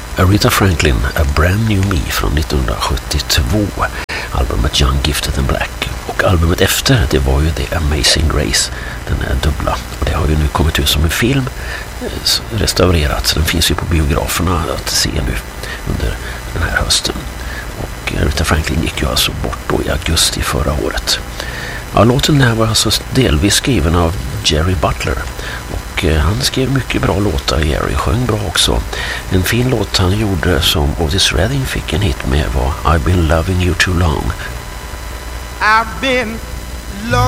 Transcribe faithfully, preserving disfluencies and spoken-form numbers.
Aretha Franklin, A Brand New Me från nittonhundrasjuttiotvå, albumet Young, Gifted and Black. Och albumet efter, det var ju The Amazing Grace, den är dubbla. Och det har ju nu kommit ut som en film, restaurerat, så den finns ju på biograferna att se nu under den här hösten. Och Aretha Franklin gick ju alltså bort då i augusti förra året. Ja, låten här var alltså delvis skriven av Jerry Butler. Och eh, han skrev mycket bra låtar, Jerry sjöng bra också. En fin låt han gjorde som Otis Redding fick en hit med var I've Been Loving You Too Long. I've been